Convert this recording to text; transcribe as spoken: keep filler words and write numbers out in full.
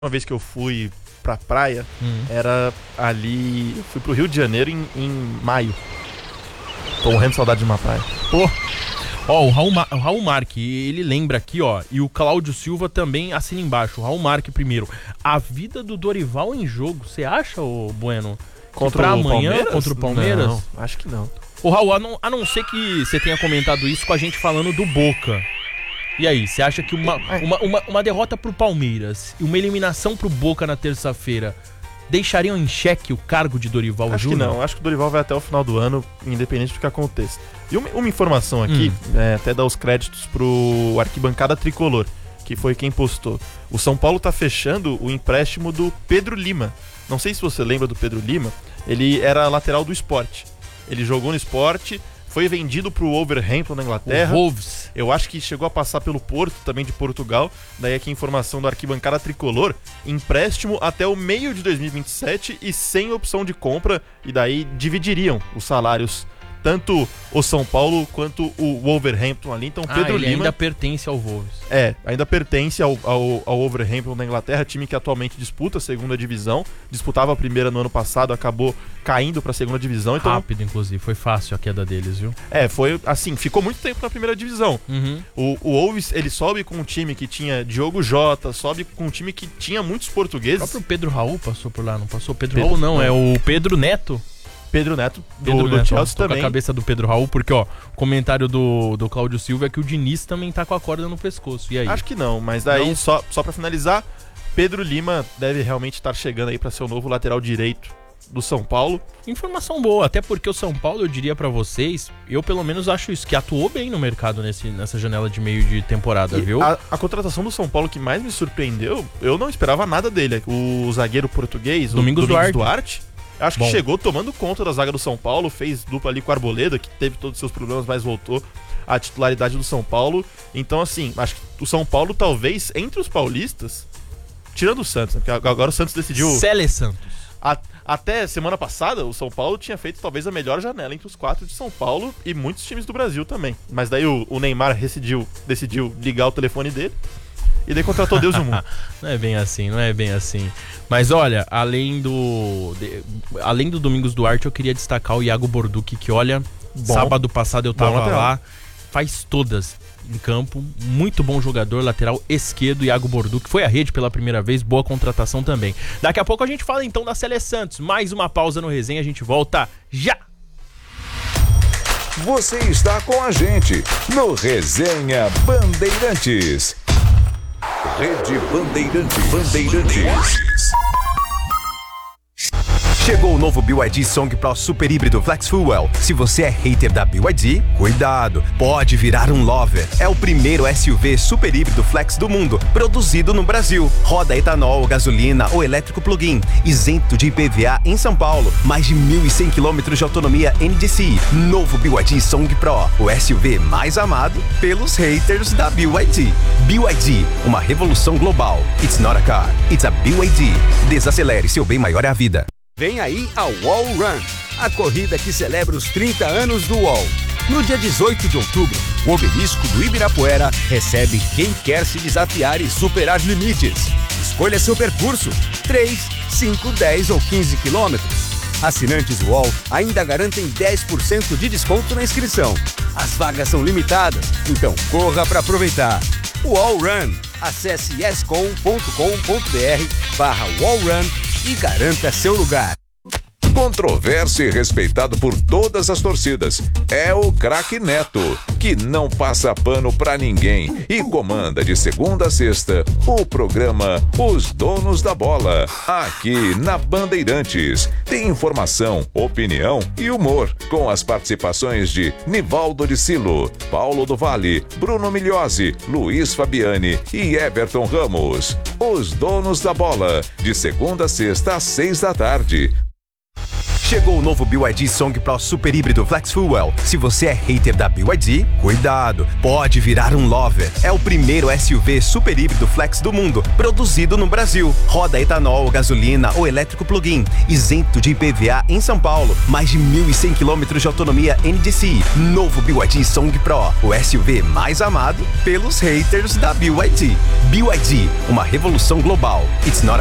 Uma vez que eu fui pra praia, hum. era ali... Eu fui pro Rio de Janeiro em, em maio. Tô morrendo de saudade de uma praia. Pô! Ó, o Raul, Ma- o Raul Marque, ele lembra aqui, ó, e o Cláudio Silva também assina embaixo. O Raul Marque primeiro. A vida do Dorival em jogo, você acha, ô Bueno? Contra pra o amanhã, Palmeiras? contra o Palmeiras? Não, acho que não. Ô Raul, a não, a não ser que você tenha comentado isso com a gente falando do Boca. E aí, você acha que uma, uma, uma, uma derrota pro Palmeiras e uma eliminação pro Boca na terça-feira deixariam em xeque o cargo de Dorival Acho Júnior? que não, acho que o Dorival vai até o final do ano, independente do que aconteça. E uma, uma informação aqui, hum. é, até dar os créditos pro Arquibancada Tricolor, que foi quem postou. O São Paulo tá fechando o empréstimo do Pedro Lima. Não sei se você lembra do Pedro Lima, ele era lateral do Sport. Ele jogou no Sport, foi vendido pro Wolverhampton na Inglaterra. O Wolves. Eu acho que chegou a passar pelo Porto, também de Portugal. Daí aqui a informação do Arquibancada Tricolor. Empréstimo até o meio de dois mil e vinte e sete e sem opção de compra. E daí dividiriam os salários, tanto o São Paulo quanto o Wolverhampton ali. Então Pedro ah, ele Lima ainda pertence ao Wolves. É, ainda pertence ao, ao, ao Wolverhampton da Inglaterra, time que atualmente disputa a segunda divisão. Disputava a primeira no ano passado, acabou caindo pra segunda divisão. Então, rápido, inclusive, foi fácil a queda deles, viu? É, foi assim, ficou muito tempo na primeira divisão. Uhum. O, o Wolves, ele sobe com um time que tinha Diogo Jota, sobe com um time que tinha muitos portugueses. O próprio Pedro Raul passou por lá, não passou? Pedro, Pedro Raul não, não, é o Pedro Neto. Pedro Neto, do, Pedro do Neto, Chelsea ó, tô também. com a cabeça do Pedro Raul, porque ó, o comentário do, do Cláudio Silva é que o Diniz também tá com a corda no pescoço, e aí? Acho que não, mas daí, não? Só, só pra finalizar, Pedro Lima deve realmente estar chegando aí pra ser o novo lateral direito do São Paulo. Informação boa, até porque o São Paulo, eu diria pra vocês, eu pelo menos acho isso, que atuou bem no mercado nesse, nessa janela de meio de temporada, E viu? A, a contratação do São Paulo que mais me surpreendeu, eu não esperava nada dele. O zagueiro português, Domingos o Domingos Duarte. Duarte, acho Bom. que chegou tomando conta da zaga do São Paulo, fez dupla ali com o Arboleda, que teve todos os seus problemas, mas voltou à titularidade do São Paulo. Então, assim, acho que o São Paulo, talvez, entre os paulistas, tirando o Santos, né? Porque agora o Santos decidiu... Célé Santos. A, até semana passada, o São Paulo tinha feito talvez a melhor janela entre os quatro de São Paulo e muitos times do Brasil também. Mas daí o, o Neymar decidiu, decidiu ligar o telefone dele e daí contratou Deus do mundo. Não é bem assim, não é bem assim. Mas olha, além do de, além do Domingos Duarte, eu queria destacar o Iago Borducchi, que olha, bom, sábado passado eu tava lá, faz todas em campo, muito bom jogador, lateral esquerdo, Iago Borducchi, foi à rede pela primeira vez, boa contratação também. Daqui a pouco a gente fala então da Célé Santos, mais uma pausa no resenha, a gente volta já! Você está com a gente no Resenha Bandeirantes. Rede Bandeirantes. Bandeirantes. Chegou o novo B Y D Song Pro Super Híbrido Flex Fuel. Se você é hater da B Y D, cuidado, pode virar um lover. É o primeiro S U V super híbrido flex do mundo, produzido no Brasil. Roda etanol, gasolina ou elétrico plug-in, isento de I P V A em São Paulo. Mais de mil e cem quilômetros de autonomia N D C I. Novo B Y D Song Pro, o S U V mais amado pelos haters da B Y D. B Y D, uma revolução global. It's not a car, it's a B Y D. Desacelere, seu bem maior é a vida. Vem aí a Wall Run, a corrida que celebra os trinta anos do Wall. No dia dezoito de outubro, o obelisco do Ibirapuera recebe quem quer se desafiar e superar limites. Escolha seu percurso, três, cinco, dez ou quinze quilômetros. Assinantes Wall ainda garantem dez por cento de desconto na inscrição. As vagas são limitadas, então corra para aproveitar. Wall Run. Acesse yescom ponto com ponto br barra wallrun e garanta seu lugar. Controverso e respeitado por todas as torcidas, é o craque Neto, que não passa pano pra ninguém e comanda de segunda a sexta o programa Os Donos da Bola, aqui na Bandeirantes. Tem informação, opinião e humor, com as participações de Nivaldo de Silo, Paulo do Vale, Bruno Migliosi, Luiz Fabiani e Everton Ramos. Os Donos da Bola, de segunda a sexta às seis da tarde. Chegou o novo B Y D Song Pro Super Híbrido Flex Fuel. Se você é hater da B Y D, cuidado, pode virar um lover. É o primeiro S U V super híbrido flex do mundo, produzido no Brasil. Roda etanol, gasolina ou elétrico plug-in, isento de I P V A em São Paulo. Mais de mil e cem quilômetros de autonomia N D C I. Novo B Y D Song Pro, o S U V mais amado pelos haters da B Y D. B Y D, uma revolução global. It's not